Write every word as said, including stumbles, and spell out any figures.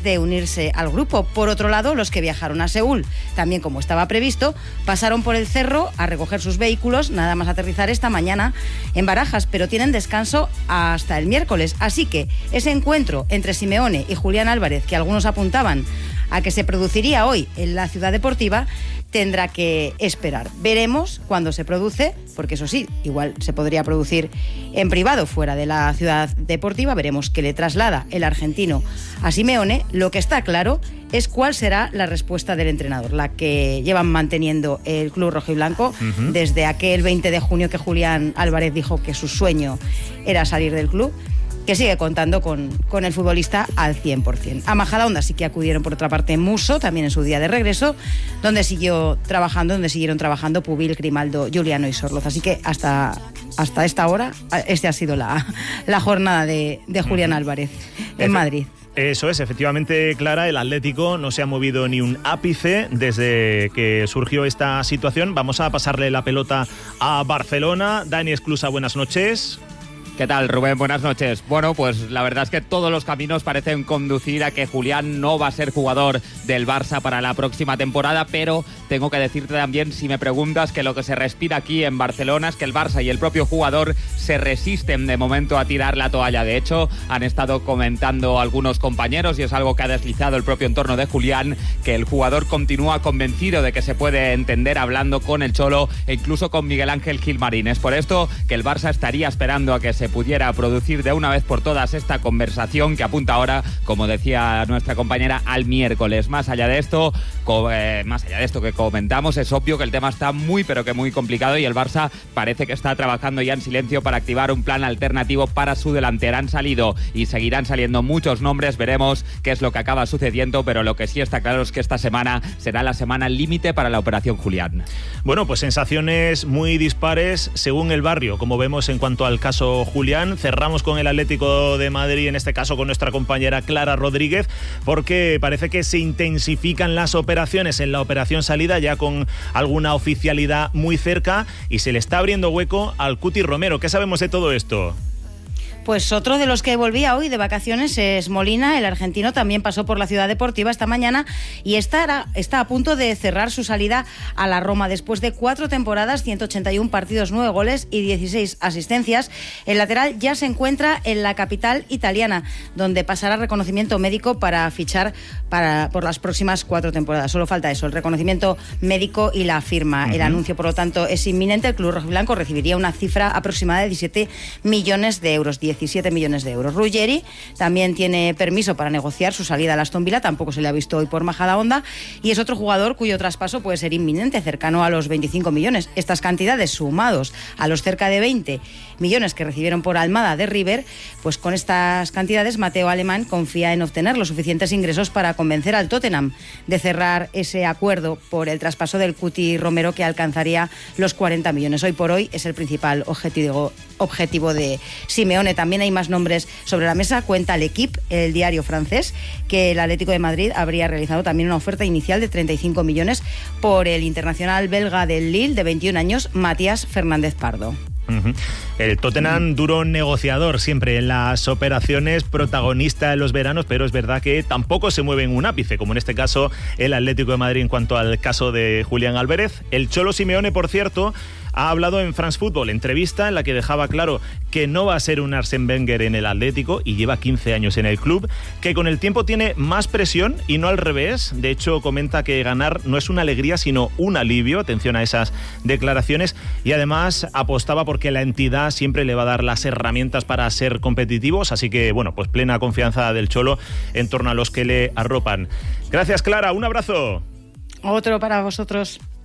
de unirse al grupo. Por otro lado, los que viajaron a Seúl, también como estaba previsto, pasaron por el cerro a recoger sus vehículos, nada más aterrizar esta mañana en Barajas, pero tienen descanso hasta el miércoles. Así que ese encuentro entre Simeone y Julián Álvarez, que algunos apuntaban a que se produciría hoy en la Ciudad Deportiva, tendrá que esperar. Veremos cuándo se produce, porque eso sí, igual se podría producir en privado fuera de la Ciudad Deportiva. Veremos qué le traslada el argentino a Simeone. Lo que está claro es cuál será la respuesta del entrenador, la que llevan manteniendo el club rojiblanco uh-huh. desde aquel veinte de junio que Julián Álvarez dijo que su sueño era salir del club, que sigue contando con, con el futbolista al cien por ciento. A Majadahonda sí que acudieron por otra parte Musso, también en su día de regreso, donde siguió trabajando, donde siguieron trabajando Pubil, Grimaldo, Juliano y Sorloz. Así que hasta, hasta esta hora, esta ha sido la, la jornada de, de Julián Álvarez en Madrid. Eso es, efectivamente, Clara, el Atlético no se ha movido ni un ápice desde que surgió esta situación. Vamos a pasarle la pelota a Barcelona. Dani Esclusa, buenas noches. ¿Qué tal, Rubén? Buenas noches. Bueno, pues la verdad es que todos los caminos parecen conducir a que Julián no va a ser jugador del Barça para la próxima temporada, pero tengo que decirte también, si me preguntas, que lo que se respira aquí en Barcelona es que el Barça y el propio jugador se resisten de momento a tirar la toalla. De hecho, han estado comentando algunos compañeros, y es algo que ha deslizado el propio entorno de Julián, que el jugador continúa convencido de que se puede entender hablando con el Cholo e incluso con Miguel Ángel Gilmarín. Es por esto que el Barça estaría esperando a que se pudiera producir de una vez por todas esta conversación que apunta ahora, como decía nuestra compañera, al miércoles. Más allá de esto, co- eh, más allá de esto que comentamos, es obvio que el tema está muy pero que muy complicado y el Barça parece que está trabajando ya en silencio para activar un plan alternativo para su delantera. Han salido y seguirán saliendo muchos nombres, veremos qué es lo que acaba sucediendo, pero lo que sí está claro es que esta semana será la semana límite para la operación Julián. Bueno, pues sensaciones muy dispares según el barrio, como vemos en cuanto al caso Julián. Cerramos con el Atlético de Madrid, en este caso con nuestra compañera Clara Rodríguez, porque parece que se intensifican las operaciones en la operación salida, ya con alguna oficialidad muy cerca, y se le está abriendo hueco al Cuti Romero. ¿Qué sabemos de todo esto? Pues otro de los que volvía hoy de vacaciones es Molina. El argentino también pasó por la Ciudad Deportiva esta mañana y está, está a punto de cerrar su salida a la Roma. Después de cuatro temporadas, ciento ochenta y uno partidos, nueve goles y dieciséis asistencias, el lateral ya se encuentra en la capital italiana, donde pasará reconocimiento médico para fichar para, por las próximas cuatro temporadas. Solo falta eso, el reconocimiento médico y la firma. Uh-huh. El anuncio, por lo tanto, es inminente. El club rojiblanco recibiría una cifra aproximada de diecisiete millones de euros. diecisiete millones de euros. Ruggeri también tiene permiso para negociar su salida al Aston Villa, tampoco se le ha visto hoy por Majadahonda, y es otro jugador cuyo traspaso puede ser inminente, cercano a los veinticinco millones. Estas cantidades, sumados a los cerca de veinte millones que recibieron por Almada de River, pues con estas cantidades Mateo Alemán confía en obtener los suficientes ingresos para convencer al Tottenham de cerrar ese acuerdo por el traspaso del Cuti Romero, que alcanzaría los cuarenta millones. Hoy por hoy es el principal objetivo, objetivo de Simeone. También hay más nombres sobre la mesa. Cuenta L'Équipe, el diario francés, que el Atlético de Madrid habría realizado también una oferta inicial de treinta y cinco millones por el internacional belga del Lille de veintiún años, Matías Fernández Pardo. Uh-huh. El Tottenham, duro negociador siempre en las operaciones, protagonista en los veranos, pero es verdad que tampoco se mueve en un ápice, como en este caso el Atlético de Madrid en cuanto al caso de Julián Álvarez. El Cholo Simeone, por cierto, ha hablado en France Football, entrevista en la que dejaba claro que no va a ser un Arsène Wenger en el Atlético y lleva quince años en el club, que con el tiempo tiene más presión y no al revés. De hecho, comenta que ganar no es una alegría sino un alivio. Atención a esas declaraciones. Y además apostaba porque la entidad siempre le va a dar las herramientas para ser competitivos, así que bueno, pues plena confianza del Cholo en torno a los que le arropan. Gracias, Clara, un abrazo. Otro para vosotros.